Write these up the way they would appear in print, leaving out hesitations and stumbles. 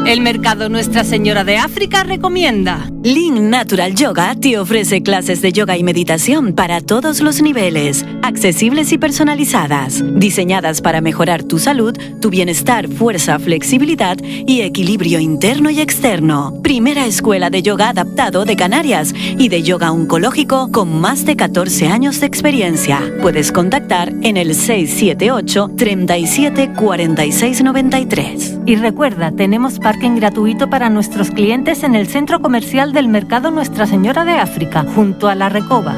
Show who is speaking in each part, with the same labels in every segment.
Speaker 1: El mercado Nuestra Señora de África recomienda.
Speaker 2: Link Natural Yoga te ofrece clases de yoga y meditación para todos los niveles, accesibles y personalizadas, diseñadas para mejorar tu salud, tu bienestar, fuerza, flexibilidad y equilibrio interno y externo. Primera escuela de yoga adaptado de Canarias y de yoga oncológico con más de 14 años de experiencia. Puedes contactar en el 678 37 46 93.
Speaker 1: Y recuerda, tenemos parking gratuito para nuestros clientes en el centro comercial del mercado Nuestra Señora de África, junto a la Recoba.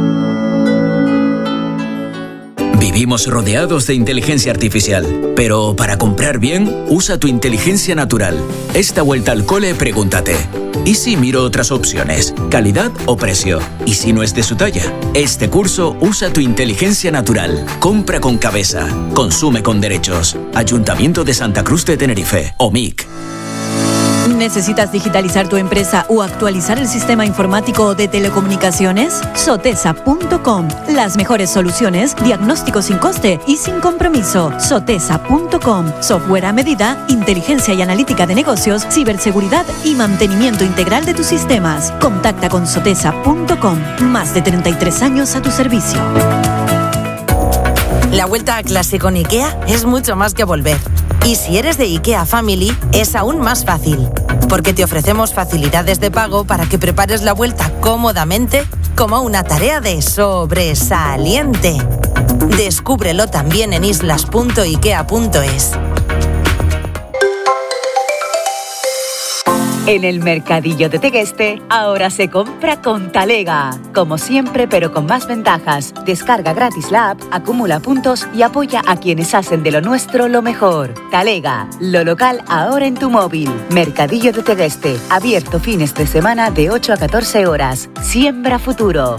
Speaker 3: Vivimos rodeados de inteligencia artificial, pero para comprar bien, usa tu inteligencia natural. Esta vuelta al cole, pregúntate: ¿y si miro otras opciones? ¿Calidad o precio? ¿Y si no es de su talla? Este curso usa tu inteligencia natural. Compra con cabeza. Consume con derechos. Ayuntamiento de Santa Cruz de Tenerife. OMIC.
Speaker 2: ¿Necesitas digitalizar tu empresa o actualizar el sistema informático de telecomunicaciones? Sotesa.com. Las mejores soluciones, diagnóstico sin coste y sin compromiso. Sotesa.com. Software a medida, inteligencia y analítica de negocios, ciberseguridad y mantenimiento integral de tus sistemas. Contacta con Sotesa.com. Más de 33 años a tu servicio.
Speaker 4: La vuelta a clase con IKEA es mucho más que volver. Y si eres de IKEA Family, es aún más fácil, porque te ofrecemos facilidades de pago para que prepares la vuelta cómodamente como una tarea de sobresaliente. Descúbrelo también en islas.ikea.es.
Speaker 5: En el Mercadillo de Tegueste, ahora se compra con Talega. Como siempre, pero con más ventajas. Descarga gratis la app, acumula puntos y apoya a quienes hacen de lo nuestro lo mejor. Talega, lo local ahora en tu móvil. Mercadillo de Tegueste, abierto fines de semana de 8 a 14 horas. Siembra futuro.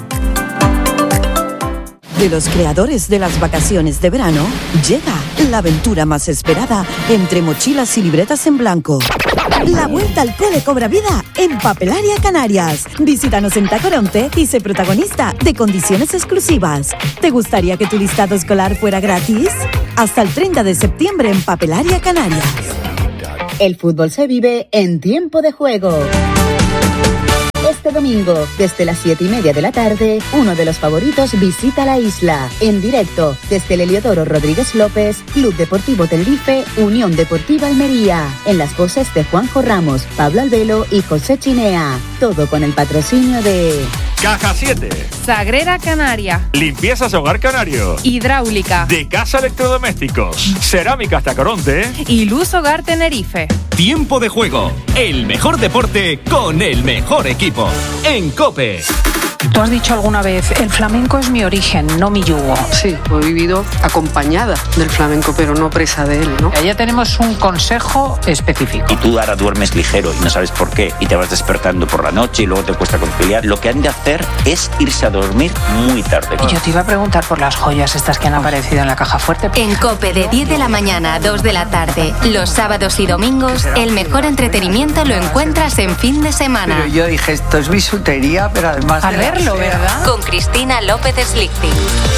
Speaker 2: De los creadores de las vacaciones de verano, llega la aventura más esperada entre mochilas y libretas en blanco. La vuelta al cole cobra vida en Papelaria Canarias. Visítanos en Tacoronte y sé protagonista de condiciones exclusivas. ¿Te gustaría que tu listado escolar fuera gratis? Hasta el 30 de septiembre en Papelaria Canarias.
Speaker 5: El fútbol se vive en tiempo de juego. Este domingo, desde las 7:30 de la tarde, uno de los favoritos visita la isla. En directo, desde el Heliodoro Rodríguez López, Club Deportivo Tenerife, Unión Deportiva Almería. En las voces de Juanjo Ramos, Pablo Albelo y José Chinea. Todo con el patrocinio de...
Speaker 6: Caja 7.
Speaker 7: Sagrera Canaria.
Speaker 6: Limpiezas Hogar Canario.
Speaker 7: Hidráulica.
Speaker 6: De Casa Electrodomésticos. Cerámicas Tacoronte.
Speaker 7: Y Luz Hogar Tenerife.
Speaker 8: Tiempo de juego. El mejor deporte con el mejor equipo. En COPE.
Speaker 9: Tú has dicho alguna vez, el flamenco es mi origen, no mi yugo.
Speaker 10: Sí, he vivido acompañada del flamenco, pero no presa de él, ¿no?
Speaker 9: Ya tenemos un consejo específico.
Speaker 11: Y tú ahora duermes ligero y no sabes por qué, y te vas despertando por la noche y luego te cuesta conciliar. Lo que han de hacer es irse a dormir muy tarde.
Speaker 9: Y yo te iba a preguntar por las joyas estas que han aparecido en la caja fuerte.
Speaker 12: En COPE de 10 de la mañana a 2 de la tarde, los sábados y domingos, el mejor entretenimiento lo encuentras en fin de semana.
Speaker 13: Pero yo dije, esto es bisutería, pero además...
Speaker 9: Al verlo, ¿verdad?
Speaker 12: Con Cristina López Slichting.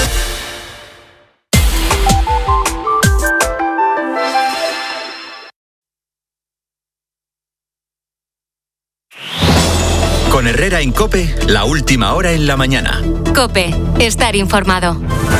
Speaker 8: Con Herrera en COPE, la última hora en la mañana.
Speaker 12: COPE, estar informado.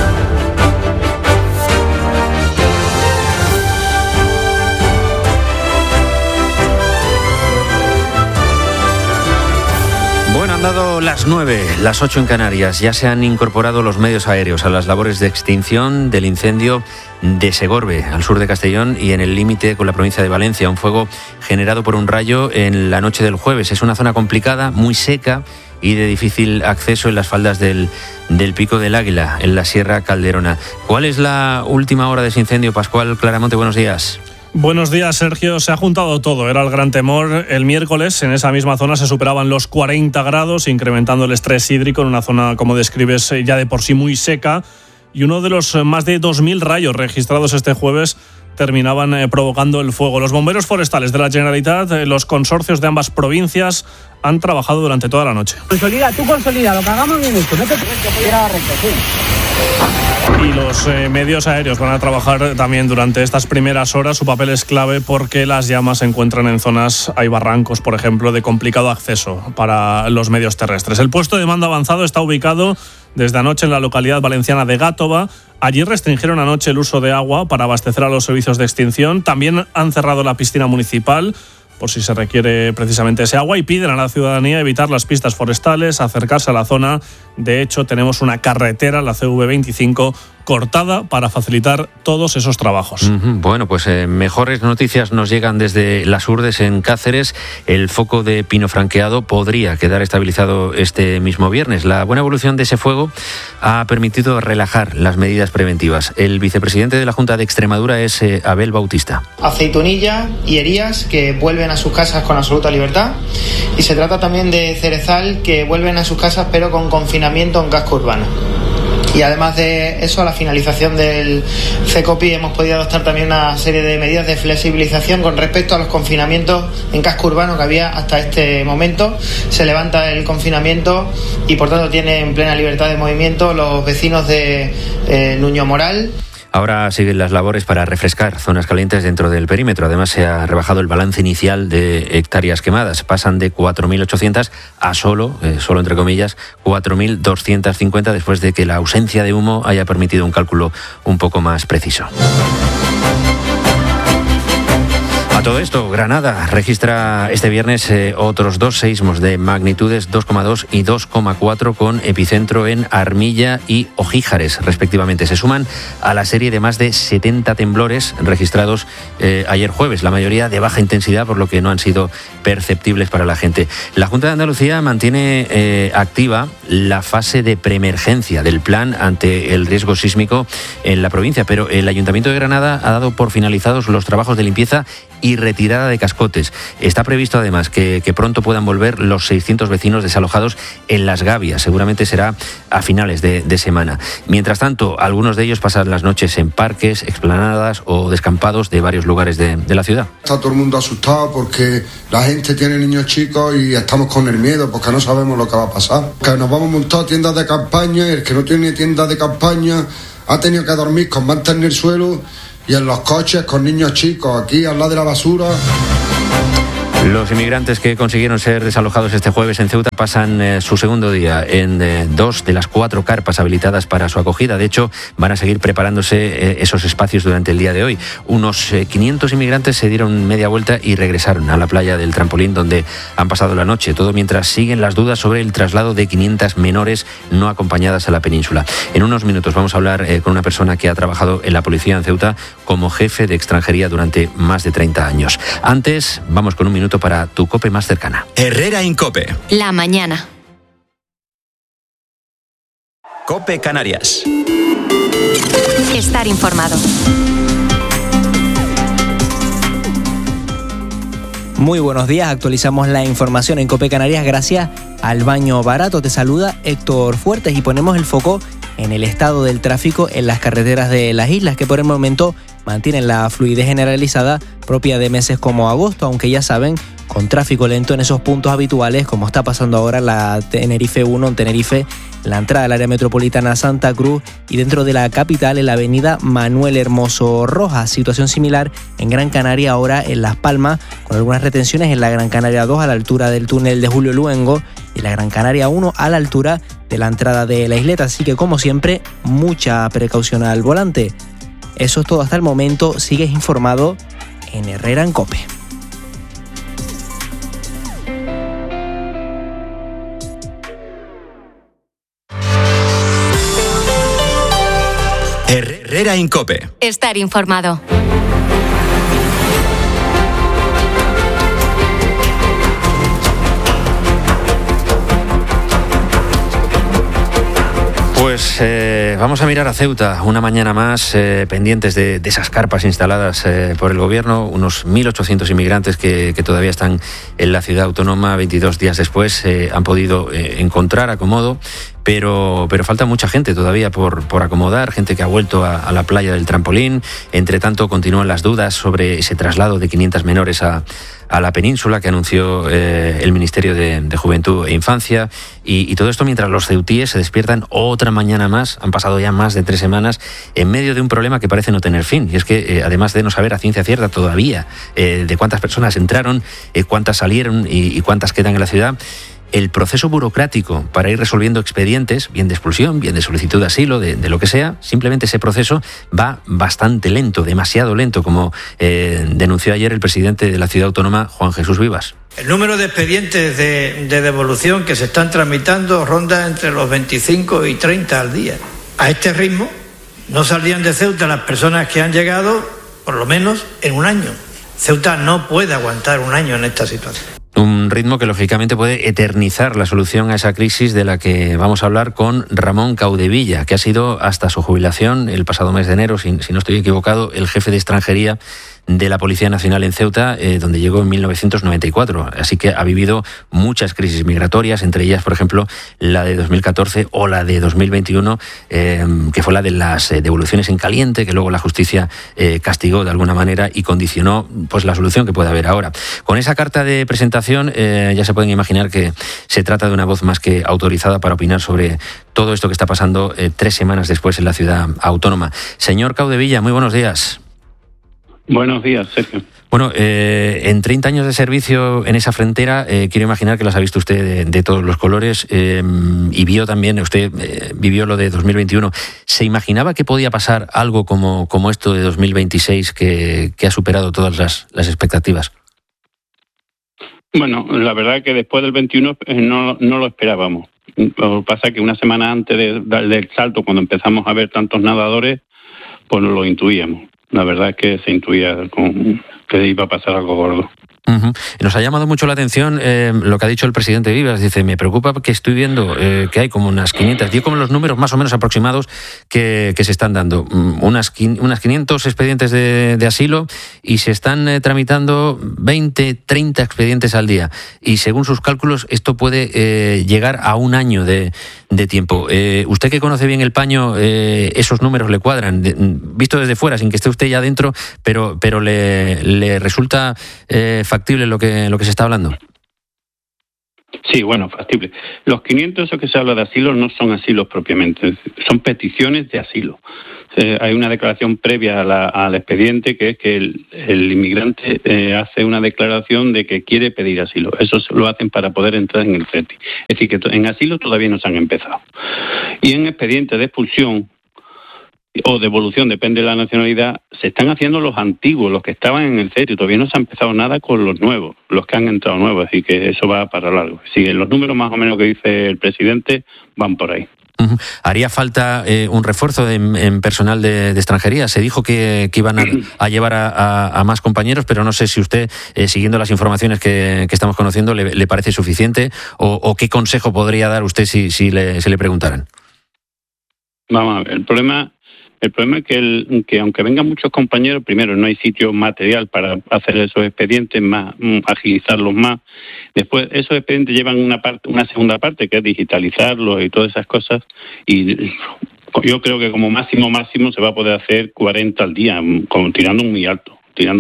Speaker 14: Bueno, han dado las 9, las 8 en Canarias. Ya se han incorporado los medios aéreos a las labores de extinción del incendio de Segorbe, al sur de Castellón y en el límite con la provincia de Valencia. Un fuego generado por un rayo en la noche del jueves. Es una zona complicada, muy seca y de difícil acceso en las faldas del Pico del Águila, en la Sierra Calderona. ¿Cuál es la última hora de ese incendio? Pascual Claramonte, buenos días.
Speaker 15: Buenos días, Sergio. Se ha juntado todo. Era el gran temor. El miércoles, en esa misma zona, se superaban los 40 grados, incrementando el estrés hídrico en una zona, como describes, ya de por sí muy seca. Y uno de los más de 2.000 rayos registrados este jueves terminaban provocando el fuego. Los bomberos forestales de la Generalitat, los consorcios de ambas provincias, han trabajado durante toda la noche.
Speaker 16: Consolida, lo que hagamos bien hecho, no te preocupes.
Speaker 15: Y los medios aéreos van a trabajar también durante estas primeras horas. Su papel es clave porque las llamas se encuentran en zonas, hay barrancos, por ejemplo, de complicado acceso para los medios terrestres. El puesto de mando avanzado está ubicado desde anoche en la localidad valenciana de Gátova. Allí restringieron anoche el uso de agua para abastecer a los servicios de extinción. También han cerrado la piscina municipal por si se requiere precisamente ese agua, y piden a la ciudadanía evitar las pistas forestales, acercarse a la zona. De hecho, tenemos una carretera, la CV25, cortada para facilitar todos esos trabajos.
Speaker 14: Bueno, pues mejores noticias nos llegan desde Las Urdes, en Cáceres. El foco de pino franqueado podría quedar estabilizado este mismo viernes. La buena evolución de ese fuego ha permitido relajar las medidas preventivas. El vicepresidente de la Junta de Extremadura es Abel Bautista.
Speaker 17: Aceitunilla y Herías, que vuelven a sus casas con absoluta libertad, y se trata también de Cerezal, que vuelven a sus casas pero con confinamiento en casco urbano. Y además de eso, a la finalización del CECOPI hemos podido adoptar también una serie de medidas de flexibilización con respecto a los confinamientos en casco urbano que había hasta este momento. Se levanta el confinamiento y por tanto tienen plena libertad de movimiento los vecinos de Nuño Moral.
Speaker 14: Ahora siguen las labores para refrescar zonas calientes dentro del perímetro. Además, se ha rebajado el balance inicial de hectáreas quemadas. Pasan de 4.800 a solo entre comillas, 4.250, después de que la ausencia de humo haya permitido un cálculo un poco más preciso. A todo esto, Granada registra este viernes otros 2 seísmos de magnitudes 2,2 y 2,4 con epicentro en Armilla y Ojíjares, respectivamente. Se suman a la serie de más de 70 temblores registrados ayer jueves, la mayoría de baja intensidad, por lo que no han sido perceptibles para la gente. La Junta de Andalucía mantiene activa la fase de preemergencia del plan ante el riesgo sísmico en la provincia, pero el Ayuntamiento de Granada ha dado por finalizados los trabajos de limpieza y retirada de cascotes. Está previsto además que pronto puedan volver los 600 vecinos desalojados en Las Gavias. Seguramente será a finales de semana. Mientras tanto, algunos de ellos pasan las noches en parques, explanadas o descampados de varios lugares de la ciudad.
Speaker 18: Está todo el mundo asustado porque la gente tiene niños chicos y estamos con el miedo porque no sabemos lo que va a pasar. Que nos vamos a montar tiendas de campaña y el que no tiene tiendas de campaña ha tenido que dormir con mantas en el suelo y en los coches con niños chicos, aquí al lado de la basura.
Speaker 14: Los inmigrantes que consiguieron ser desalojados este jueves en Ceuta pasan su segundo día en 2 de las 4 carpas habilitadas para su acogida. De hecho, van a seguir preparándose esos espacios durante el día de hoy. Unos 500 inmigrantes se dieron media vuelta y regresaron a la playa del Trampolín, donde han pasado la noche. Todo mientras siguen las dudas sobre el traslado de 500 menores no acompañadas a la península. En unos minutos vamos a hablar con una persona que ha trabajado en la policía en Ceuta como jefe de extranjería durante más de 30 años. Antes, vamos con un minuto para tu COPE más cercana.
Speaker 8: Herrera Incope.
Speaker 12: La mañana.
Speaker 8: COPE Canarias.
Speaker 12: Estar informado.
Speaker 19: Muy buenos días, actualizamos la información en COPE Canarias gracias al Baño Barato. Te saluda Héctor Fuertes y ponemos el foco en el estado del tráfico en las carreteras de las islas, que por el momento mantienen la fluidez generalizada propia de meses como agosto, aunque ya saben, con tráfico lento en esos puntos habituales, como está pasando ahora la Tenerife 1 en Tenerife, la entrada al área metropolitana Santa Cruz y dentro de la capital en la avenida Manuel Hermoso Rojas. Situación similar en Gran Canaria, ahora en Las Palmas, con algunas retenciones en la Gran Canaria 2 a la altura del túnel de Julio Luengo y la Gran Canaria 1 a la altura de la entrada de la isleta. Así que, como siempre, mucha precaución al volante. Eso es todo hasta el momento. Sigues informado en Herrera en COPE.
Speaker 8: Herrera en COPE.
Speaker 12: Estar informado.
Speaker 14: Pues vamos a mirar a Ceuta una mañana más, pendientes de esas carpas instaladas por el gobierno. Unos 1.800 inmigrantes que todavía están en la ciudad autónoma 22 días después han podido encontrar acomodo, pero falta mucha gente todavía por acomodar, gente que ha vuelto a la playa del Trampolín. Entre tanto, continúan las dudas sobre ese traslado de 500 menores a la península que anunció el Ministerio de Juventud e Infancia, y todo esto mientras los ceutíes se despiertan otra mañana más. Han pasado ya más de 3 semanas en medio de un problema que parece no tener fin, y es que además de no saber a ciencia cierta todavía de cuántas personas entraron, cuántas salieron y cuántas quedan en la ciudad, el proceso burocrático para ir resolviendo expedientes, bien de expulsión, bien de solicitud de asilo, de lo que sea, simplemente ese proceso va bastante lento, demasiado lento, como denunció ayer el presidente de la ciudad autónoma, Juan Jesús Vivas.
Speaker 20: El número de expedientes de devolución que se están tramitando ronda entre los 25 y 30 al día. A este ritmo no saldrían de Ceuta las personas que han llegado, por lo menos, en un año. Ceuta no puede aguantar un año en esta situación.
Speaker 14: Un ritmo que lógicamente puede eternizar la solución a esa crisis de la que vamos a hablar con Ramón Caudevilla, que ha sido hasta su jubilación el pasado mes de enero, si no estoy equivocado, el jefe de extranjería de la Policía Nacional en Ceuta, donde llegó en 1994. Así que ha vivido muchas crisis migratorias, entre ellas, por ejemplo, la de 2014 o la de 2021, que fue la de las devoluciones en caliente, que luego la justicia castigó de alguna manera y condicionó pues la solución que puede haber ahora. Con esa carta de presentación ya se pueden imaginar que se trata de una voz más que autorizada para opinar sobre todo esto que está pasando 3 semanas después en la ciudad autónoma. Señor Caudevilla, muy buenos días.
Speaker 21: Buenos días, Sergio.
Speaker 14: Bueno, en 30 años de servicio en esa frontera, quiero imaginar que las ha visto usted de todos los colores, y vio también, usted vivió lo de 2021. ¿Se imaginaba que podía pasar algo como esto de 2026 que ha superado todas las expectativas?
Speaker 21: Bueno, la verdad es que después del 21 no lo esperábamos. Lo que pasa es que una semana antes del salto, cuando empezamos a ver tantos nadadores, pues no lo intuíamos. La verdad es que se intuía que iba a pasar algo gordo.
Speaker 14: Uh-huh. Nos ha llamado mucho la atención lo que ha dicho el presidente Vivas. Dice, me preocupa que estoy viendo que hay como unas 500, dio como los números más o menos aproximados que se están dando, unas 500 expedientes de asilo, y se están tramitando 20, 30 expedientes al día, y según sus cálculos esto puede llegar a un año de tiempo. Usted, que conoce bien el paño, esos números le cuadran, visto desde fuera, sin que esté usted ya dentro, pero le resulta factible lo que se está hablando.
Speaker 21: Sí, bueno, factible. Los 500, esos que se habla de asilo, no son asilos propiamente, son peticiones de asilo. Hay una declaración previa al expediente, que es que el inmigrante hace una declaración de que quiere pedir asilo. Eso lo hacen para poder entrar en el CETI. Es decir, que en asilo todavía no se han empezado. Y en expediente de expulsión o devolución, depende de la nacionalidad, se están haciendo los antiguos, los que estaban en el CETI. Todavía no se ha empezado nada con los nuevos, los que han entrado nuevos, así que eso va para largo. Sí, los números más o menos que dice el presidente van por ahí.
Speaker 14: Uh-huh. Haría falta un refuerzo en personal de extranjería. Se dijo que iban a llevar a más compañeros, pero no sé si usted, siguiendo las informaciones que estamos conociendo, le parece suficiente, o qué consejo podría dar usted si se le preguntaran.
Speaker 21: Vamos a ver, el problema es que aunque vengan muchos compañeros, primero no hay sitio material para hacer esos expedientes más, agilizarlos más. Después, esos expedientes llevan una segunda parte, que es digitalizarlos y todas esas cosas. Y yo creo que como máximo se va a poder hacer 40 al día, tirando muy alto.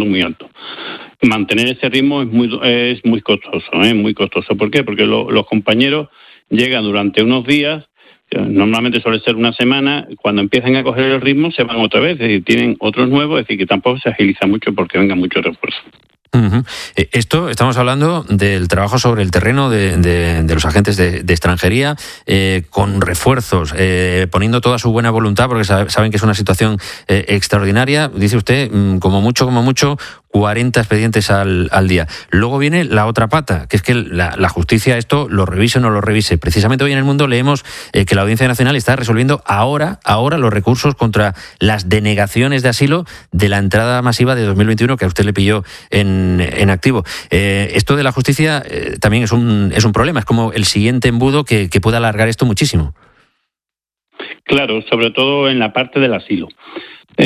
Speaker 21: Mantener ese ritmo es muy costoso, muy costoso. ¿Por qué? Porque los compañeros llegan durante unos días. Normalmente suele ser una semana, cuando empiezan a coger el ritmo se van otra vez, es decir, tienen otros nuevos, es decir, que tampoco se agiliza mucho porque vengan muchos refuerzos.
Speaker 14: Uh-huh. Esto, estamos hablando del trabajo sobre el terreno de los agentes de extranjería, con refuerzos, poniendo toda su buena voluntad, porque saben que es una situación extraordinaria. Dice usted, como mucho, 40 expedientes al día. Luego viene la otra pata, que es que la justicia esto lo revise o no lo revise. Precisamente hoy en El Mundo leemos que la Audiencia Nacional está resolviendo ahora los recursos contra las denegaciones de asilo de la entrada masiva de 2021, que a usted le pilló en activo. Esto de la justicia también es un problema, es como el siguiente embudo que puede alargar esto muchísimo.
Speaker 21: Claro, sobre todo en la parte del asilo.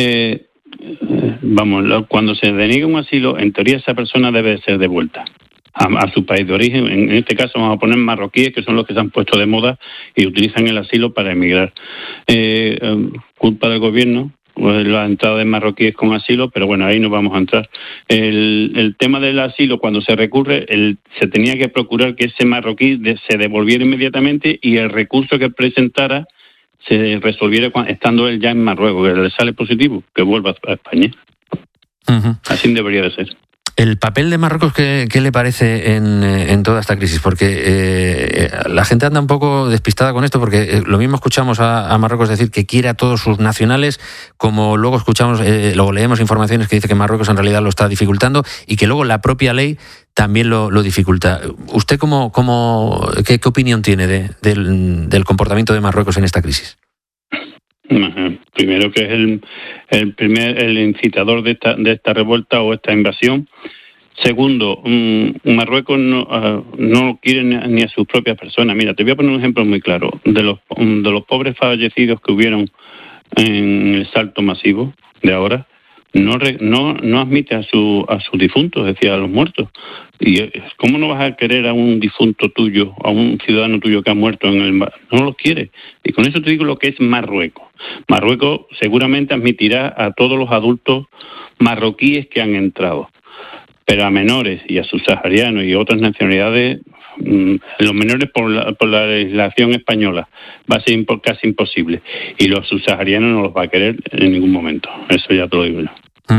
Speaker 21: Cuando se deniega un asilo, en teoría esa persona debe ser devuelta a su país de origen. En este caso vamos a poner marroquíes, que son los que se han puesto de moda y utilizan el asilo para emigrar. Culpa del gobierno, pues, la entrada de marroquíes con asilo, pero bueno, ahí no vamos a entrar. El tema del asilo, cuando se recurre, se tenía que procurar que ese marroquí se devolviera inmediatamente y el recurso que presentara se resolviera estando él ya en Marruecos, que le sale positivo, que vuelva a España. Así debería de ser.
Speaker 14: El papel de Marruecos, ¿qué le parece en toda esta crisis? Porque la gente anda un poco despistada con esto, porque lo mismo escuchamos a Marruecos decir que quiere a todos sus nacionales, como luego escuchamos, luego leemos informaciones que dice que Marruecos en realidad lo está dificultando y que luego la propia ley también lo dificulta. ¿Usted qué opinión tiene del comportamiento de Marruecos en esta crisis?
Speaker 21: Primero, que es el incitador de esta revuelta o esta invasión. Segundo, Marruecos no quiere ni a sus propias personas. Mira, te voy a poner un ejemplo muy claro. De los pobres fallecidos que hubieron en el salto masivo de ahora, no admite a sus difuntos, es decir, a los muertos. ¿Y cómo no vas a querer a un difunto tuyo, a un ciudadano tuyo que ha muerto en el mar? No los quiere. Y con eso te digo lo que es Marruecos. Marruecos seguramente admitirá a todos los adultos marroquíes que han entrado, pero a menores y a subsaharianos y otras nacionalidades, los menores por la legislación española va a ser casi imposible, y los subsaharianos no los va a querer en ningún momento. Eso ya te lo digo yo.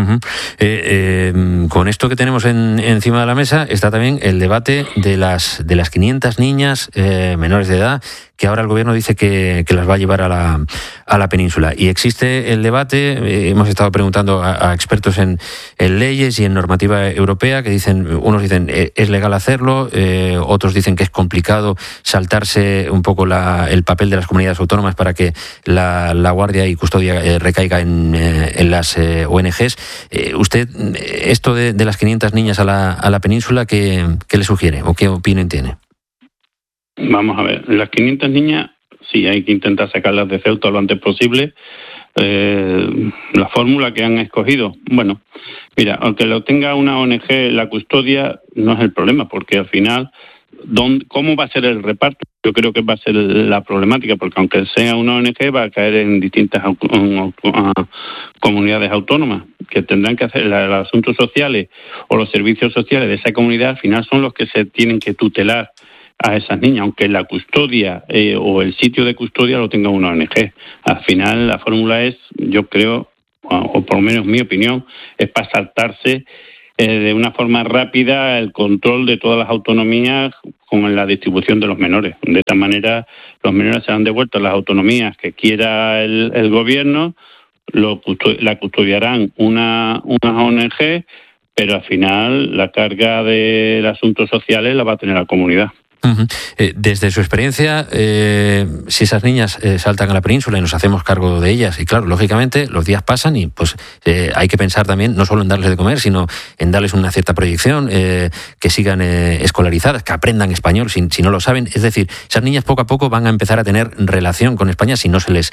Speaker 14: Con esto que tenemos encima de la mesa está también el debate de las 500 niñas menores de edad que ahora el gobierno dice que las va a llevar a la península. Y existe el debate, hemos estado preguntando a expertos en leyes y en normativa europea, que unos dicen es legal hacerlo, otros dicen que es complicado saltarse un poco el papel de las comunidades autónomas para que la guardia y custodia recaiga en las ONGs. Usted, esto de las 500 niñas a la península, ¿qué le sugiere o qué opinión tiene?
Speaker 21: Vamos a ver, las 500 niñas, sí, hay que intentar sacarlas de Ceuta lo antes posible. La fórmula que han escogido, bueno, mira, aunque lo tenga una ONG, la custodia no es el problema, porque al final, ¿cómo va a ser el reparto? Yo creo que va a ser la problemática, porque aunque sea una ONG, va a caer en distintas comunidades autónomas, que tendrán que hacer los asuntos sociales o los servicios sociales de esa comunidad. Al final son los que se tienen que tutelar a esas niñas, aunque la custodia o el sitio de custodia lo tenga una ONG. Al final la fórmula es, yo creo, o por lo menos mi opinión, es para saltarse de una forma rápida el control de todas las autonomías con la distribución de los menores. De esta manera los menores serán devueltos a las autonomías que quiera el gobierno, la custodiarán unas ONG, pero al final la carga de los asuntos sociales la va a tener la comunidad.
Speaker 14: Desde su experiencia, si esas niñas saltan a la península y nos hacemos cargo de ellas, y claro, lógicamente los días pasan y pues hay que pensar también no solo en darles de comer, sino en darles una cierta proyección, que sigan escolarizadas, que aprendan español si no lo saben. Es decir, esas niñas poco a poco van a empezar a tener relación con España si no se les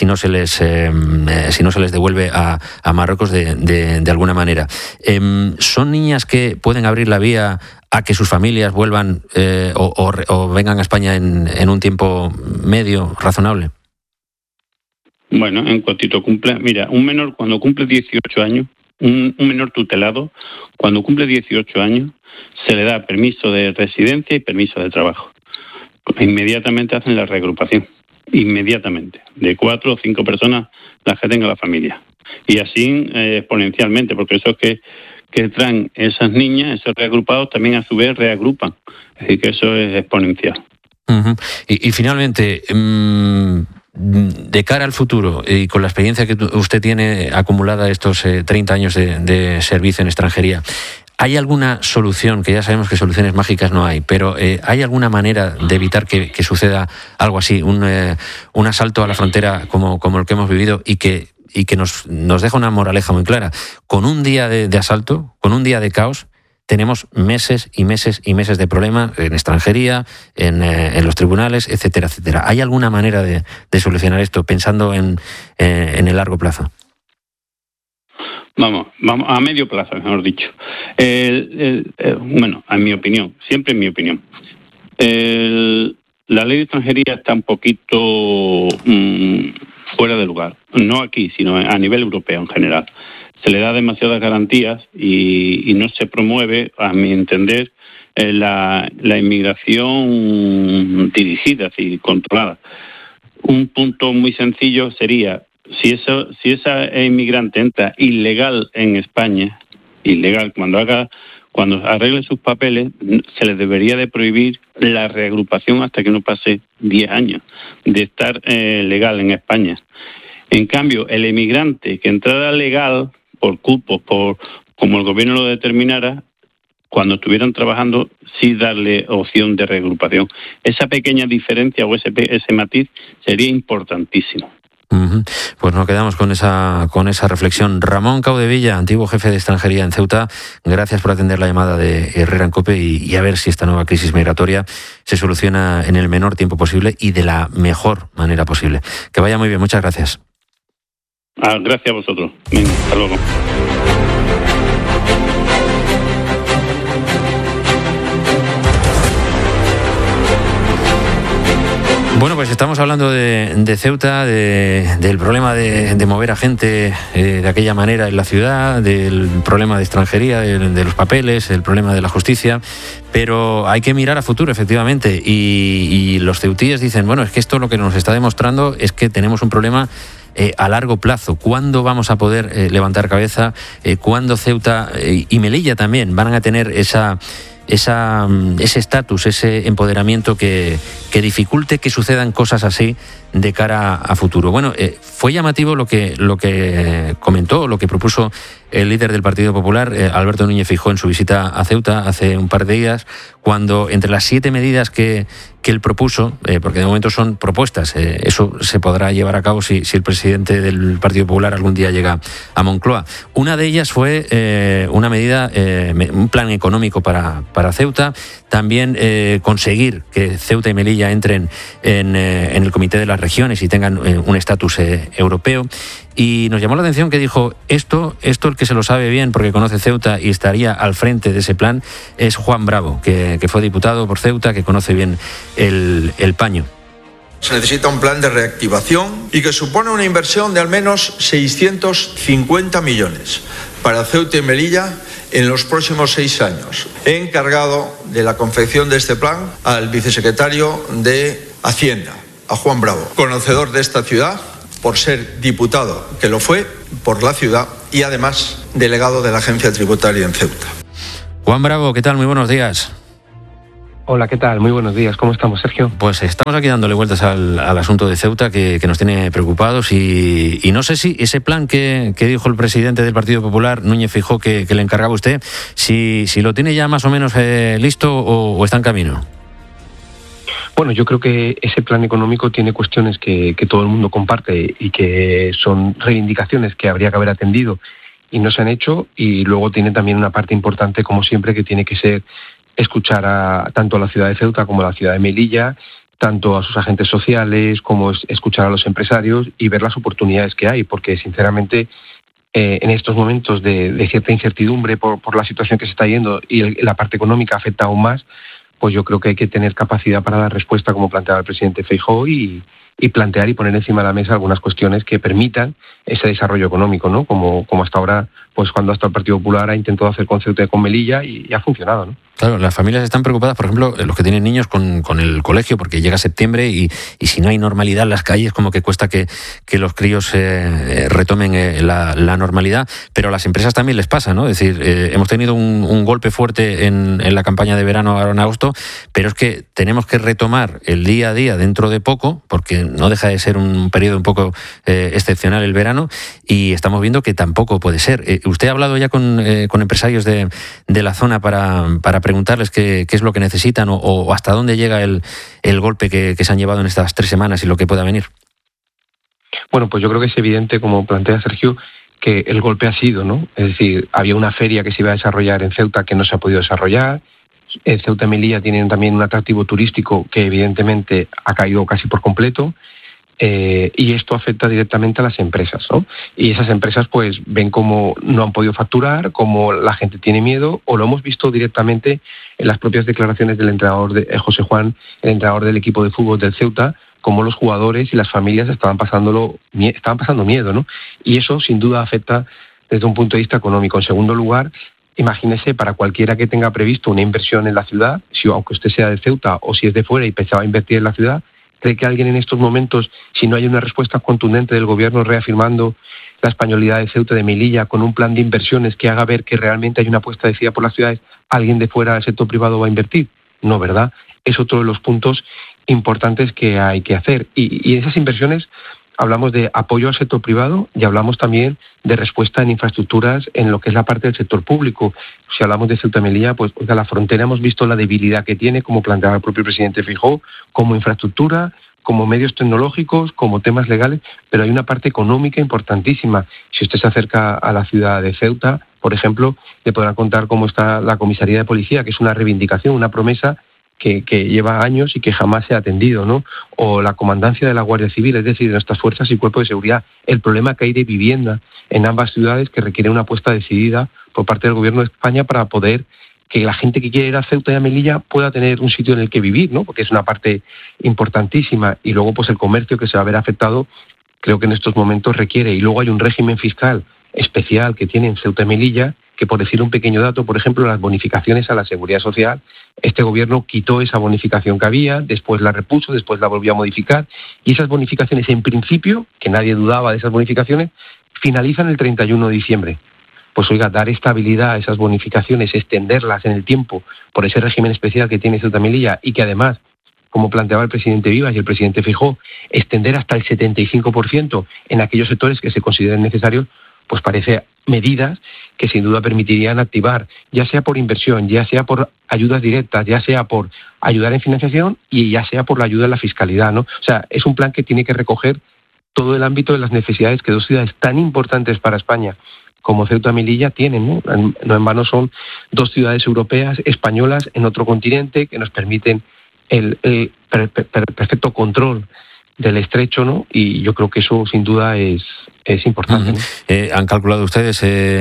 Speaker 14: devuelve a Marruecos de alguna manera. ¿Son niñas que pueden abrir la vía a que sus familias vuelvan o vengan a España en un tiempo medio razonable?
Speaker 21: Bueno, en cuantito cumple, mira, un menor cuando cumple 18 años, un menor tutelado, cuando cumple 18 años, se le da permiso de residencia y permiso de trabajo. Inmediatamente hacen la reagrupación, inmediatamente, de 4 o 5 personas las que tenga la familia. Y así exponencialmente, porque eso es que traen esas niñas, esos reagrupados, también a su vez reagrupan. Es decir, que eso es exponencial.
Speaker 14: Y finalmente, de cara al futuro y con la experiencia que usted tiene acumulada estos 30 años de servicio en extranjería, ¿hay alguna solución? Que ya sabemos que soluciones mágicas no hay, pero ¿hay alguna manera de evitar que suceda algo así, un asalto a la frontera como el que hemos vivido y que nos deja una moraleja muy clara? Con un día de asalto, con un día de caos, tenemos meses y meses y meses de problemas en extranjería, en los tribunales, etcétera, etcétera. ¿Hay alguna manera de solucionar esto pensando en el largo plazo?
Speaker 21: Vamos, a medio plazo, mejor dicho. Bueno, en mi opinión, siempre en mi opinión. La ley de extranjería está un poquito fuera de lugar. No aquí, sino a nivel europeo en general. Se le da demasiadas garantías y no se promueve, a mi entender, la inmigración dirigida y controlada. Un punto muy sencillo sería, si esa inmigrante entra ilegal en España, ilegal, cuando arregle sus papeles, se les debería de prohibir la reagrupación hasta que no pase 10 años de estar legal en España. En cambio, el inmigrante que entrara legal por cupos, como el gobierno lo determinara, cuando estuvieran trabajando, sí darle opción de reagrupación. Esa pequeña diferencia o ese matiz sería importantísimo.
Speaker 14: Pues nos quedamos con esa reflexión. Ramón Caudevilla, antiguo jefe de extranjería en Ceuta, gracias por atender la llamada de Herrera en COPE y a ver si esta nueva crisis migratoria se soluciona en el menor tiempo posible y de la mejor manera posible. Que vaya muy bien, muchas gracias.
Speaker 21: Gracias a vosotros. Venga, hasta luego.
Speaker 14: Bueno, pues estamos hablando de Ceuta, del problema de mover a gente de aquella manera en la ciudad, del problema de extranjería, de los papeles, el problema de la justicia, pero hay que mirar a futuro, efectivamente, y los ceutíes dicen, bueno, es que esto lo que nos está demostrando es que tenemos un problema a largo plazo. ¿Cuándo vamos a poder levantar cabeza? ¿Cuándo Ceuta y Melilla también van a tener ese estatus, ese empoderamiento que dificulte que sucedan cosas así de cara a futuro? Bueno, fue llamativo lo que comentó, lo que propuso el líder del Partido Popular, Alberto Núñez Feijóo, en su visita a Ceuta hace un par de días, cuando entre las 7 medidas que él propuso, porque de momento son propuestas, eso se podrá llevar a cabo si el presidente del Partido Popular algún día llega a Moncloa. Una de ellas fue una medida, un plan económico para Ceuta, también conseguir que Ceuta y Melilla entren en el Comité de las Regiones y tengan un estatus europeo. Y nos llamó la atención que dijo, esto el que se lo sabe bien porque conoce Ceuta y estaría al frente de ese plan es Juan Bravo, que fue diputado por Ceuta, que conoce bien el paño.
Speaker 1: Se necesita un plan de reactivación y que supone una inversión de al menos 650 millones para Ceuta y Melilla en los próximos 6 años. He encargado de la confección de este plan al vicesecretario de Hacienda, a Juan Bravo, conocedor de esta ciudad por ser diputado, que lo fue, por la ciudad y además delegado de la Agencia Tributaria en Ceuta.
Speaker 14: Juan Bravo, ¿qué tal? Muy buenos días.
Speaker 22: Hola, ¿qué tal? Muy buenos días. ¿Cómo estamos, Sergio?
Speaker 14: Pues estamos aquí dándole vueltas al asunto de Ceuta que nos tiene preocupados y no sé si ese plan que dijo el presidente del Partido Popular, Núñez Feijóo, que le encargaba usted, si lo tiene ya más o menos listo o está en camino.
Speaker 22: Bueno, yo creo que ese plan económico tiene cuestiones que todo el mundo comparte y que son reivindicaciones que habría que haber atendido y no se han hecho, y luego tiene también una parte importante, como siempre, que tiene que ser escuchar tanto a la ciudad de Ceuta como a la ciudad de Melilla, tanto a sus agentes sociales como escuchar a los empresarios y ver las oportunidades que hay, porque sinceramente en estos momentos de cierta incertidumbre por la situación que se está yendo y la parte económica afecta aún más, pues yo creo que hay que tener capacidad para dar respuesta, como planteaba el presidente Feijóo, y plantear y poner encima de la mesa algunas cuestiones que permitan ese desarrollo económico, ¿no? Como hasta ahora, pues cuando hasta el Partido Popular ha intentado hacer con Ceuta y con Melilla y ha funcionado, ¿no?
Speaker 14: Claro, las familias están preocupadas, por ejemplo, los que tienen niños con el colegio, porque llega septiembre y si no hay normalidad en las calles, como que cuesta que los críos retomen la normalidad, pero a las empresas también les pasa, ¿no? Es decir, hemos tenido un golpe fuerte en la campaña de verano ahora en agosto, pero es que tenemos que retomar el día a día dentro de poco, porque no deja de ser un periodo un poco excepcional el verano, y estamos viendo que tampoco puede ser. ¿Usted ha hablado ya con empresarios de la zona para preguntarles qué es lo que necesitan o hasta dónde llega el golpe que se han llevado en estas 3 semanas y lo que pueda venir?
Speaker 22: Bueno, pues yo creo que es evidente, como plantea Sergio, que el golpe ha sido, ¿no? Es decir, había una feria que se iba a desarrollar en Ceuta que no se ha podido desarrollar. Ceuta y Melilla tienen también un atractivo turístico que evidentemente ha caído casi por completo. y esto afecta directamente a las empresas, ¿no? Y esas empresas pues ven cómo no han podido facturar, cómo la gente tiene miedo, o lo hemos visto directamente en las propias declaraciones del entrenador de José Juan, el entrenador del equipo de fútbol del Ceuta, cómo los jugadores y las familias estaban pasando miedo, ¿no? Y eso sin duda afecta desde un punto de vista económico. En segundo lugar, imagínese para cualquiera que tenga previsto una inversión en la ciudad, aunque usted sea de Ceuta o si es de fuera y pensaba invertir en la ciudad, ¿cree que alguien en estos momentos, si no hay una respuesta contundente del gobierno reafirmando la españolidad de Ceuta y de Melilla con un plan de inversiones que haga ver que realmente hay una apuesta decidida por las ciudades, alguien de fuera del sector privado va a invertir? No, ¿verdad? Es otro de los puntos importantes que hay que hacer. Y en esas inversiones hablamos de apoyo al sector privado y hablamos también de respuesta en infraestructuras en lo que es la parte del sector público. Si hablamos de Ceuta y Melilla, pues de la frontera hemos visto la debilidad que tiene, como planteaba el propio presidente Feijóo, como infraestructura, como medios tecnológicos, como temas legales, pero hay una parte económica importantísima. Si usted se acerca a la ciudad de Ceuta, por ejemplo, le podrán contar cómo está la comisaría de policía, que es una reivindicación, una promesa que lleva años y que jamás se ha atendido, ¿no? O la comandancia de la Guardia Civil, es decir, de nuestras fuerzas y cuerpos de seguridad. El problema que hay de vivienda en ambas ciudades que requiere una apuesta decidida por parte del Gobierno de España para poder que la gente que quiere ir a Ceuta y a Melilla pueda tener un sitio en el que vivir, ¿no? Porque es una parte importantísima. Y luego, pues el comercio que se va a ver afectado, creo que en estos momentos requiere. Y luego hay un régimen fiscal especial que tienen Ceuta y Melilla, que por decir un pequeño dato, por ejemplo, las bonificaciones a la Seguridad Social, este gobierno quitó esa bonificación que había, después la repuso, después la volvió a modificar, y esas bonificaciones, en principio, que nadie dudaba de esas bonificaciones, finalizan el 31 de diciembre. Pues oiga, dar estabilidad a esas bonificaciones, extenderlas en el tiempo por ese régimen especial que tiene Ceuta y Melilla, y que además, como planteaba el presidente Vivas y el presidente Feijóo, extender hasta el 75% en aquellos sectores que se consideren necesarios, pues parece medidas que sin duda permitirían activar, ya sea por inversión, ya sea por ayudas directas, ya sea por ayudar en financiación y ya sea por la ayuda en la fiscalidad, ¿no? O sea, es un plan que tiene que recoger todo el ámbito de las necesidades que dos ciudades tan importantes para España como Ceuta y Melilla tienen, ¿no? No en vano son dos ciudades europeas, españolas, en otro continente, que nos permiten el perfecto control del estrecho, ¿no? Y yo creo que eso sin duda es importante, ¿no?
Speaker 14: Han calculado ustedes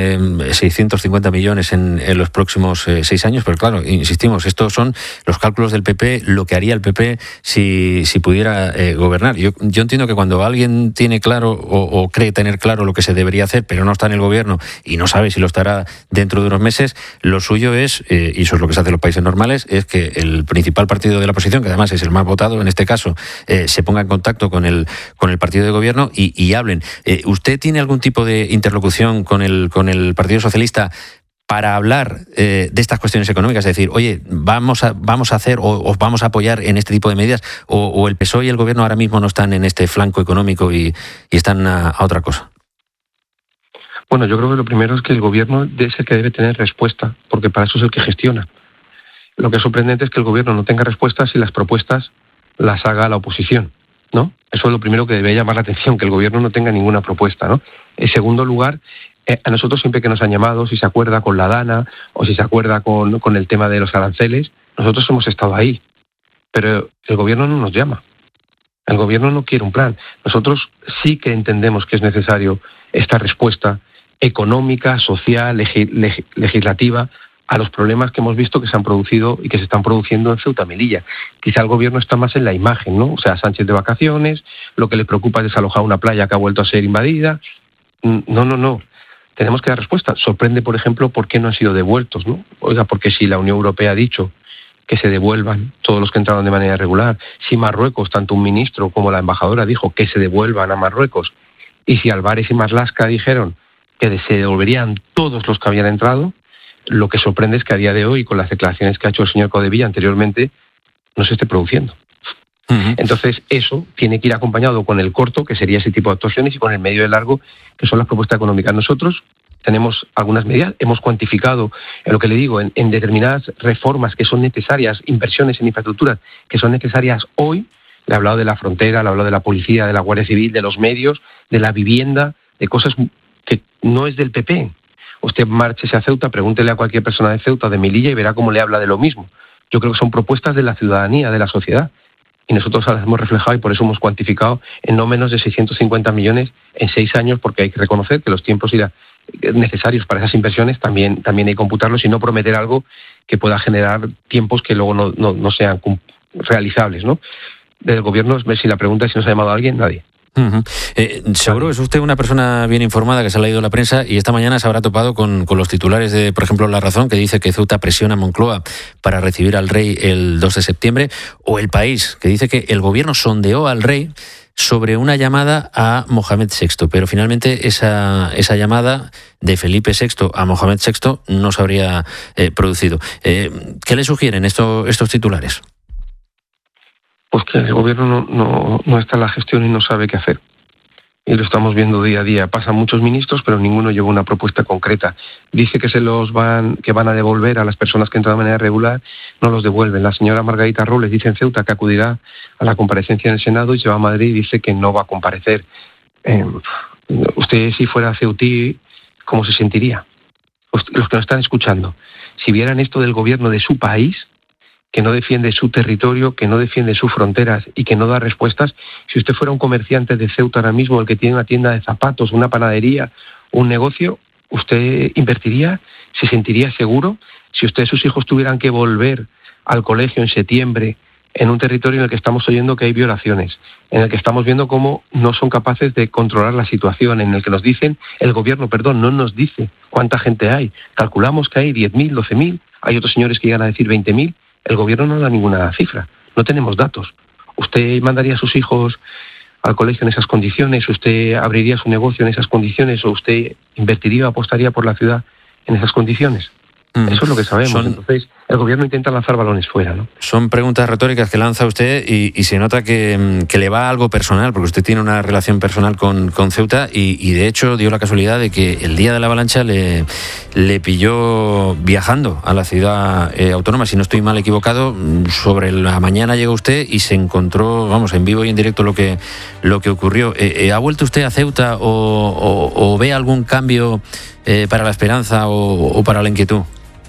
Speaker 14: 650 millones en los próximos 6 años, pero claro, insistimos, estos son los cálculos del PP, lo que haría el PP si pudiera gobernar. Yo entiendo que cuando alguien tiene claro o cree tener claro lo que se debería hacer, pero no está en el gobierno y no sabe si lo estará dentro de unos meses, lo suyo es, y eso es lo que se hace en los países normales, es que el principal partido de la oposición, que además es el más votado en este caso, se ponga en contacto con el partido de gobierno y hablen. ¿Usted tiene algún tipo de interlocución con el Partido Socialista para hablar de estas cuestiones económicas? Es decir, oye, vamos a hacer o os vamos a apoyar en este tipo de medidas, o el PSOE y el Gobierno ahora mismo no están en este flanco económico y están a otra cosa.
Speaker 22: Bueno, yo creo que lo primero es que el Gobierno es el que debe tener respuesta, porque para eso es el que gestiona. Lo que es sorprendente es que el Gobierno no tenga respuestas y las propuestas las haga la oposición, ¿no? Eso es lo primero que debe llamar la atención, que el gobierno no tenga ninguna propuesta, ¿no? En segundo lugar, a nosotros siempre que nos han llamado, si se acuerda con la Dana o si se acuerda con el tema de los aranceles, nosotros hemos estado ahí, pero el gobierno no nos llama. El gobierno no quiere un plan. Nosotros sí que entendemos que es necesario esta respuesta económica, social, legislativa a los problemas que hemos visto que se han producido y que se están produciendo en Ceuta y Melilla. Quizá el gobierno está más en la imagen, ¿no? O sea, Sánchez de vacaciones, lo que le preocupa es desalojar una playa que ha vuelto a ser invadida. No. Tenemos que dar respuesta. Sorprende, por ejemplo, por qué no han sido devueltos, ¿no? Oiga, porque si la Unión Europea ha dicho que se devuelvan todos los que entraron de manera irregular, si Marruecos, tanto un ministro como la embajadora dijo que se devuelvan a Marruecos, y si Álvarez y Marlaska dijeron que se devolverían todos los que habían entrado, lo que sorprende es que a día de hoy, con las declaraciones que ha hecho el señor Codevilla anteriormente, no se esté produciendo. Entonces, eso tiene que ir acompañado con el corto, que sería ese tipo de actuaciones, y con el medio y el largo, que son las propuestas económicas. Nosotros tenemos algunas medidas, hemos cuantificado, en lo que le digo, en determinadas reformas que son necesarias, inversiones en infraestructuras que son necesarias hoy. Le he hablado de la frontera, le he hablado de la policía, de la Guardia Civil, de los medios, de la vivienda, de cosas que no es del PP. Usted márchese a Ceuta, pregúntele a cualquier persona de Ceuta, de Melilla, y verá cómo le habla de lo mismo. Yo creo que son propuestas de la ciudadanía, de la sociedad. y nosotros las hemos reflejado y por eso hemos cuantificado en no menos de 650 millones en 6 años, porque hay que reconocer que los tiempos necesarios para esas inversiones también hay que computarlos y no prometer algo que pueda generar tiempos que luego no sean realizables, ¿no? Del gobierno, si la pregunta es si nos ha llamado a alguien, nadie.
Speaker 14: Seguro es usted una persona bien informada que se ha leído la prensa y esta mañana se habrá topado con los titulares de, por ejemplo, La Razón, que dice que Ceuta presiona a Moncloa para recibir al rey el 2 de septiembre, o El País, que dice que el gobierno sondeó al rey sobre una llamada a Mohamed VI, pero finalmente esa llamada de Felipe VI a Mohamed VI no se habría producido. ¿Qué le sugieren estos titulares?
Speaker 22: Pues que el gobierno no está en la gestión y no sabe qué hacer. Y lo estamos viendo día a día. Pasan muchos ministros, pero ninguno lleva una propuesta concreta. Dice que van a devolver a las personas que entran de manera regular, no los devuelven. La señora Margarita Robles dice en Ceuta que acudirá a la comparecencia en el Senado y se va a Madrid y dice que no va a comparecer. Usted, si fuera ceutí, ¿cómo se sentiría? Los que nos están escuchando, si vieran esto del gobierno de su país, que no defiende su territorio, que no defiende sus fronteras y que no da respuestas. Si usted fuera un comerciante de Ceuta ahora mismo, el que tiene una tienda de zapatos, una panadería, un negocio, ¿usted invertiría? ¿Se sentiría seguro? Si usted y sus hijos tuvieran que volver al colegio en septiembre en un territorio en el que estamos oyendo que hay violaciones, en el que estamos viendo cómo no son capaces de controlar la situación, en el que nos dicen, el gobierno, no nos dice cuánta gente hay. Calculamos que hay 10.000, 12.000, hay otros señores que llegan a decir 20.000, el gobierno no da ninguna cifra, no tenemos datos. ¿Usted mandaría a sus hijos al colegio en esas condiciones? ¿Usted abriría su negocio en esas condiciones? ¿O usted invertiría o apostaría por la ciudad en esas condiciones? Eso es lo que sabemos. Entonces, el gobierno intenta lanzar balones fuera, ¿no?
Speaker 14: Son preguntas retóricas que lanza usted y se nota que le va algo personal, porque usted tiene una relación personal con Ceuta y de hecho dio la casualidad de que el día de la avalancha le pilló viajando a la ciudad autónoma. Si no estoy mal equivocado, sobre la mañana llegó usted y se encontró, en vivo y en directo lo que ocurrió. ¿Ha vuelto usted a Ceuta o ve algún cambio para la esperanza o para la inquietud?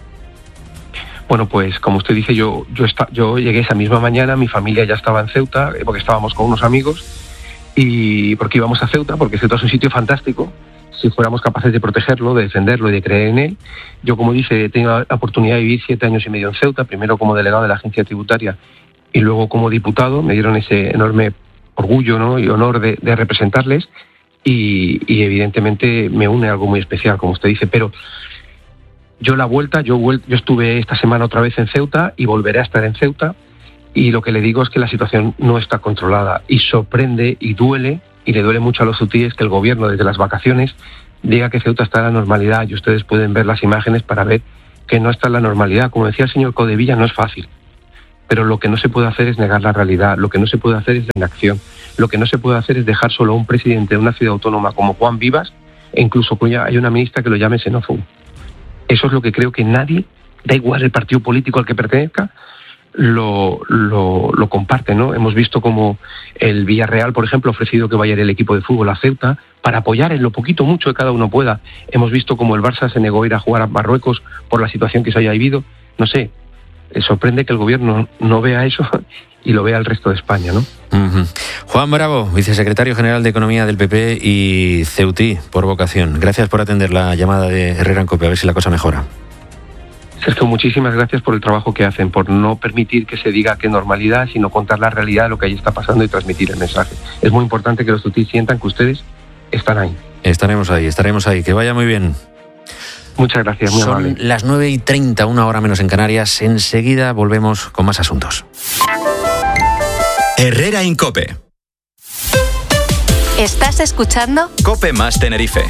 Speaker 22: Bueno, pues como usted dice, yo llegué esa misma mañana, mi familia ya estaba en Ceuta, porque estábamos con unos amigos, y porque íbamos a Ceuta, porque Ceuta es un sitio fantástico, si fuéramos capaces de protegerlo, de defenderlo y de creer en él. Yo, como dice, he tenido la oportunidad de vivir 7 años y medio en Ceuta, primero como delegado de la agencia tributaria y luego como diputado. Me dieron ese enorme orgullo, ¿no?, y honor de representarles, y evidentemente me une algo muy especial, como usted dice, pero yo estuve esta semana otra vez en Ceuta y volveré a estar en Ceuta, y lo que le digo es que la situación no está controlada y sorprende y duele, y le duele mucho a los ceutíes que el gobierno desde las vacaciones diga que Ceuta está en la normalidad, y ustedes pueden ver las imágenes para ver que no está en la normalidad. Como decía el señor Codevilla, no es fácil, pero lo que no se puede hacer es negar la realidad, lo que no se puede hacer es la inacción, lo que no se puede hacer es dejar solo a un presidente de una ciudad autónoma como Juan Vivas, e incluso hay una ministra que lo llame xenófobo. Eso es lo que creo que nadie, da igual el partido político al que pertenezca, lo comparte, ¿no? Hemos visto como el Villarreal, por ejemplo, ha ofrecido que vaya el equipo de fútbol a Ceuta para apoyar en lo poquito mucho que cada uno pueda. Hemos visto como el Barça se negó a ir a jugar a Marruecos por la situación que se haya vivido. No sé, sorprende que el gobierno no vea eso y lo vea el resto de España, ¿no?
Speaker 14: Uh-huh. Juan Bravo, vicesecretario general de Economía del PP y ceutí por vocación. Gracias por atender la llamada de Herrera en COPE, a ver si la cosa mejora.
Speaker 22: Sergio, muchísimas gracias por el trabajo que hacen, por no permitir que se diga que normalidad, sino contar la realidad de lo que allí está pasando y transmitir el mensaje. Es muy importante que los ceutíes sientan que ustedes están ahí. Estaremos ahí. Que vaya muy bien. Muchas gracias, muy amable.
Speaker 14: Son las 9:30, 1 hora menos en Canarias. Enseguida volvemos con más asuntos.
Speaker 3: Herrera en COPE.
Speaker 12: ¿Estás escuchando?
Speaker 3: COPE más Tenerife.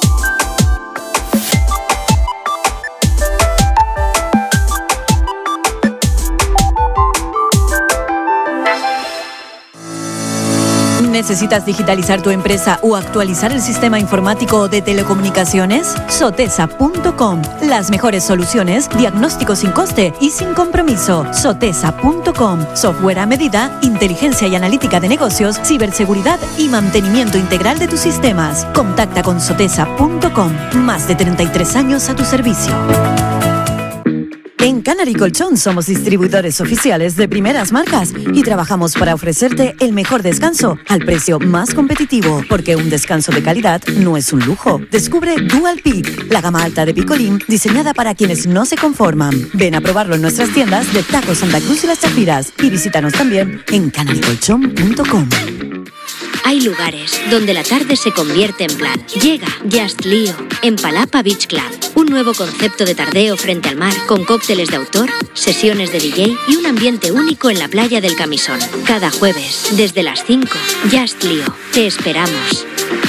Speaker 2: ¿Necesitas digitalizar tu empresa o actualizar el sistema informático de telecomunicaciones? Sotesa.com. Las mejores soluciones, diagnóstico sin coste y sin compromiso. Sotesa.com. Software a medida, inteligencia y analítica de negocios, ciberseguridad y mantenimiento integral de tus sistemas. Contacta con Sotesa.com. Más de 33 años a tu servicio. En Canary Colchón somos distribuidores oficiales de primeras marcas y trabajamos para ofrecerte el mejor descanso al precio más competitivo, porque un descanso de calidad no es un lujo. Descubre Dual Peak, la gama alta de Picolín diseñada para quienes no se conforman. Ven a probarlo en nuestras tiendas de Taco Santa Cruz y Las Chapiras y visítanos también en canarycolchón.com.
Speaker 4: Hay lugares donde la tarde se convierte en plan. Llega Just Lío en Palapa Beach Club. Un nuevo concepto de tardeo frente al mar con cócteles de autor, sesiones de DJ y un ambiente único en la playa del Camisón. Cada jueves, desde las 5, Just Lío. Te esperamos.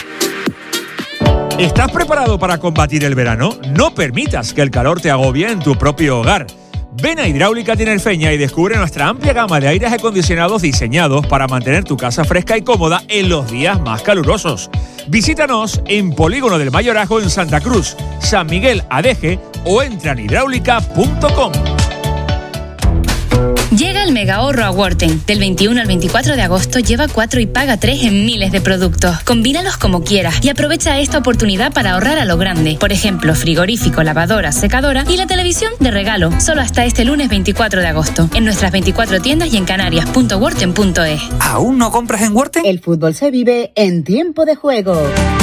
Speaker 6: ¿Estás preparado para combatir el verano? No permitas que el calor te agobie en tu propio hogar. Ven a Hidráulica Tinerfeña y descubre nuestra amplia gama de aires acondicionados diseñados para mantener tu casa fresca y cómoda en los días más calurosos. Visítanos en Polígono del Mayorazgo en Santa Cruz, San Miguel Adeje o entra en hidráulica.com.
Speaker 5: Llega el mega ahorro a Worten. Del 21 al 24 de agosto lleva 4 y paga 3 en miles de productos. Combínalos como quieras y aprovecha esta oportunidad para ahorrar a lo grande. Por ejemplo, frigorífico, lavadora, secadora y la televisión de regalo. Solo hasta este lunes 24 de agosto. En nuestras 24 tiendas y en canarias.worten.es.
Speaker 23: ¿Aún no compras en Worten?
Speaker 24: El fútbol se vive en tiempo de juego.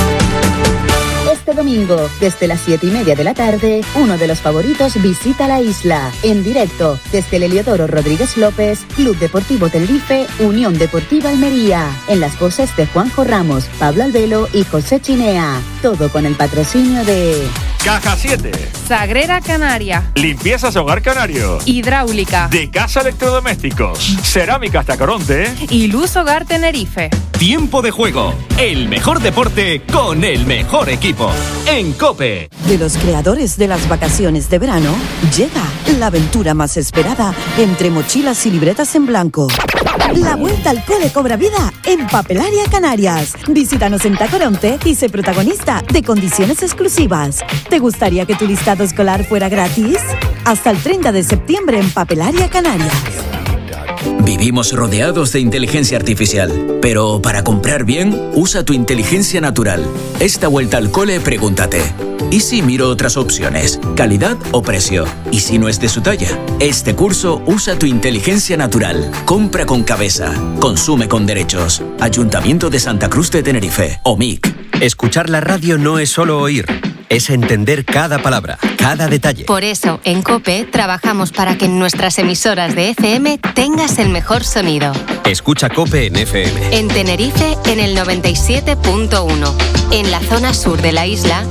Speaker 24: Este domingo, desde las 7:30 de la tarde, uno de los favoritos visita la isla. En directo, desde el Heliodoro Rodríguez López, Club Deportivo Tenerife, Unión Deportiva Almería. En las voces de Juanjo Ramos, Pablo Albelo y José Chinea. Todo con el patrocinio de...
Speaker 6: Caja 7.
Speaker 7: Sagrera Canaria.
Speaker 6: Limpiezas Hogar Canario.
Speaker 7: Hidráulica.
Speaker 6: De Casa Electrodomésticos. Cerámicas Tacoronte.
Speaker 7: Y Luz Hogar Tenerife.
Speaker 8: Tiempo de juego. El mejor deporte con el mejor equipo. En COPE.
Speaker 2: De los creadores de las vacaciones de verano, llega la aventura más esperada entre mochilas y libretas en blanco. La vuelta al cole cobra vida en Papelaria Canarias. Visítanos en Tacoronte y sé protagonista de condiciones exclusivas. ¿Te gustaría que tu listado escolar fuera gratis? Hasta el 30 de septiembre en Papelaria Canarias.
Speaker 25: Vivimos rodeados de inteligencia artificial, pero para comprar bien, usa tu inteligencia natural. Esta vuelta al cole, pregúntate: ¿y si miro otras opciones? ¿Calidad o precio? ¿Y si no es de su talla? Este curso usa tu inteligencia natural. Compra con cabeza. Consume con derechos. Ayuntamiento de Santa Cruz de Tenerife. OMIC.
Speaker 26: Escuchar la radio no es solo oír. Es entender cada palabra, cada detalle.
Speaker 12: Por eso, en COPE trabajamos para que en nuestras emisoras de FM tengas el mejor sonido.
Speaker 26: Escucha COPE en FM.
Speaker 12: En Tenerife, en el 97.1. En la zona sur de la isla,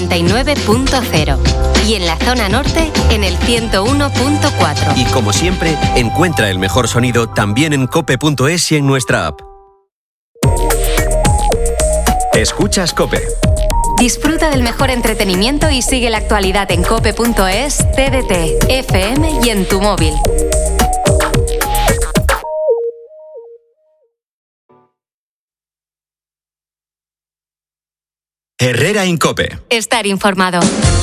Speaker 12: 99.0. Y en la zona norte, en el 101.4.
Speaker 26: Y como siempre, encuentra el mejor sonido también en cope.es y en nuestra app. Escuchas COPE.
Speaker 12: Disfruta del mejor entretenimiento y sigue la actualidad en cope.es, TDT, FM y en tu móvil.
Speaker 26: Herrera en COPE.
Speaker 12: Estar informado.